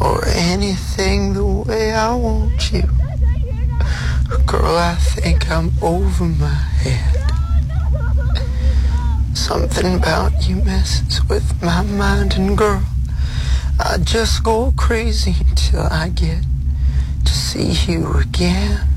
or anything the way I want you. Girl, I think I'm over my head. Something about you messes with my mind, and girl, I just go crazy till I get to see you again.